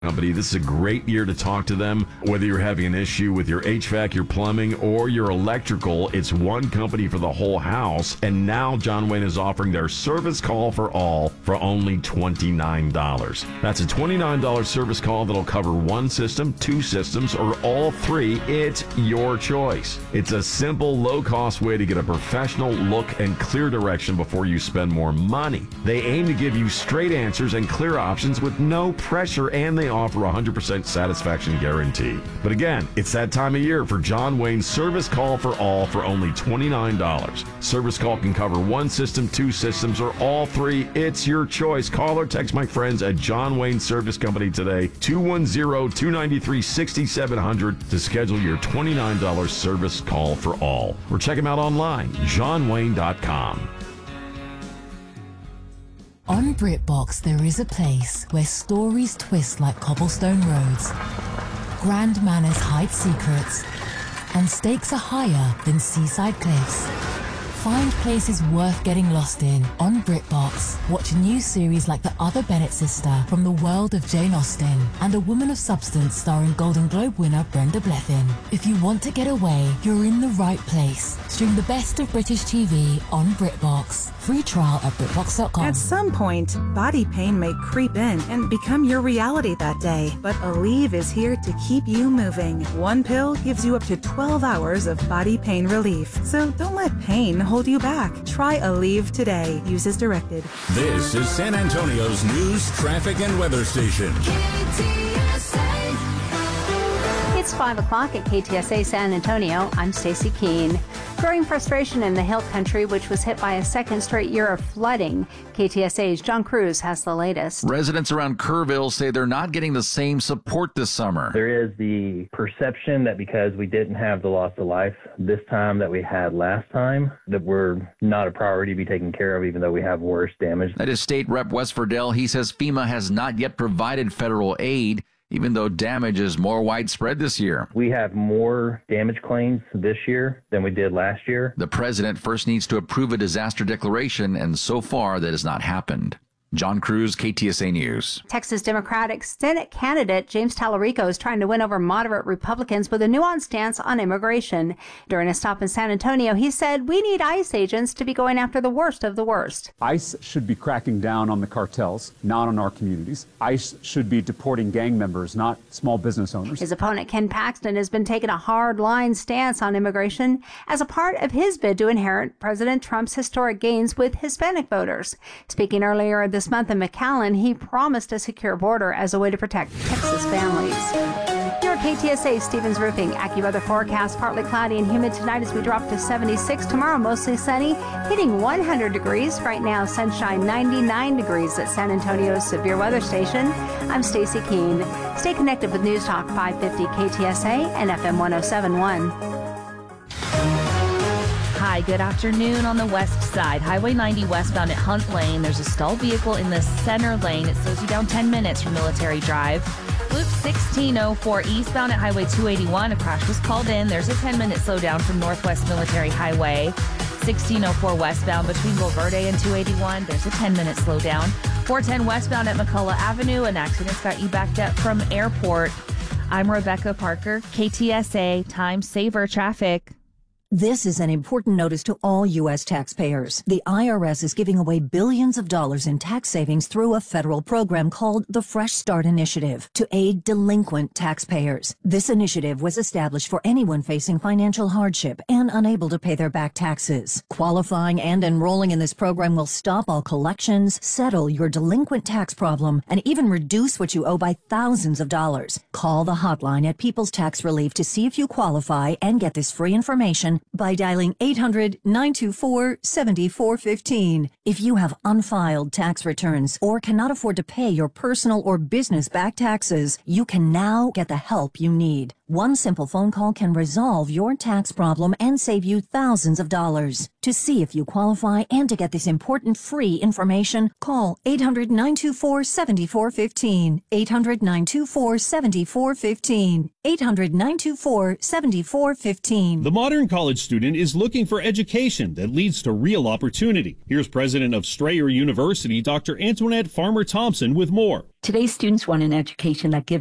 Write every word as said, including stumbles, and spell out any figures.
Company. This is a great year to talk to them. Whether you're having an issue with your H V A C, your plumbing, or your electrical, it's one company for the whole house. And now John Wayne is offering their service call for all for only twenty-nine dollars. That's a twenty-nine dollars service call that'll cover one system, two systems, or all three. It's your choice. It's a simple, low-cost way to get a professional look and clear direction before you spend more money. They aim to give you straight answers and clear options with no pressure, and they offer a one hundred percent satisfaction guarantee. But again, it's that time of year for John Wayne's service call for all for only twenty-nine dollars. Service call can cover one system, two systems, or all three. It's your choice. Call or text my friends at John Wayne Service Company today, two one zero, two nine three, six seven zero zero to schedule your twenty-nine dollars service call for all. Or check them out online, john wayne dot com. On BritBox, there is a place where stories twist like cobblestone roads, grand manners hide secrets, and stakes are higher than seaside cliffs. Find places worth getting lost in on BritBox. Watch new series like The Other Bennett Sister from the world of Jane Austen and A Woman of Substance starring Golden Globe winner Brenda Blethyn. If you want to get away, you're in the right place. Stream the best of British T V on BritBox. Free trial at BritBox dot com. At some point, body pain may creep in and become your reality that day. But Aleve is here to keep you moving. One pill gives you up to twelve hours of body pain relief. So don't let pain hold you back. Try Aleve today. Use as directed. This is San Antonio's news, traffic, and weather station. It's five o'clock at K T S A San Antonio. I'm Stacy Keene. Growing frustration in the Hill Country, which was hit by a second straight year of flooding. K T S A's John Cruz has the latest. Residents around Kerrville say they're not getting the same support this summer. There is the perception that because we didn't have the loss of life this time that we had last time, that we're not a priority to be taken care of, even though we have worse damage. That is State Rep Wes Ferdell. He says FEMA has not yet provided federal aid, even though damage is more widespread this year. We have more damage claims this year than we did last year. The president first needs to approve a disaster declaration, and so far that has not happened. John Cruz, K T S A News. Texas Democratic Senate candidate James Tallarico is trying to win over moderate Republicans with a nuanced stance on immigration. During a stop in San Antonio, he said, "We need ICE agents to be going after the worst of the worst." ICE should be cracking down on the cartels, not on our communities. ICE should be deporting gang members, not small business owners. His opponent, Ken Paxton, has been taking a hard-line stance on immigration as a part of his bid to inherit President Trump's historic gains with Hispanic voters. Speaking earlier this This month in McAllen, he promised a secure border as a way to protect Texas families. Here at K T S A, Stevens Roofing. AccuWeather forecast, partly cloudy and humid tonight as we drop to seventy-six. Tomorrow, mostly sunny, hitting one hundred degrees. Right now, sunshine ninety-nine degrees at San Antonio's severe weather station. I'm Stacy Keene. Stay connected with News Talk five fifty K T S A and F M one oh seven point one. Hi, good afternoon. On the west side, Highway ninety westbound at Hunt Lane. There's a stalled vehicle in the center lane. It slows you down ten minutes from Military Drive. Loop sixteen oh four eastbound at Highway two eighty-one. A crash was called in. There's a ten minute slowdown from Northwest Military Highway. sixteen oh four westbound between Valverde and two eighty-one. There's a ten minute slowdown. four ten westbound at McCullough Avenue. An accident's got you backed up from Airport. I'm Rebecca Parker, K T S A Time Saver Traffic. This is an important notice to all U S taxpayers. The I R S is giving away billions of dollars in tax savings through a federal program called the Fresh Start Initiative to aid delinquent taxpayers. This initiative was established for anyone facing financial hardship and unable to pay their back taxes. Qualifying and enrolling in this program will stop all collections, settle your delinquent tax problem, and even reduce what you owe by thousands of dollars. Call the hotline at People's Tax Relief to see if you qualify and get this free information by dialing eight hundred, nine two four, seven four one five. If you have unfiled tax returns or cannot afford to pay your personal or business back taxes, you can now get the help you need. One simple phone call can resolve your tax problem and save you thousands of dollars. To see if you qualify and to get this important free information, call eight hundred, nine two four, seven four one five, eight hundred, nine two four, seven four one five, eight hundred, nine two four, seven four one five. The modern college student is looking for education that leads to real opportunity. Here's president of Strayer University, Doctor Antoinette Farmer-Thompson, with more. Today's students want an education that gives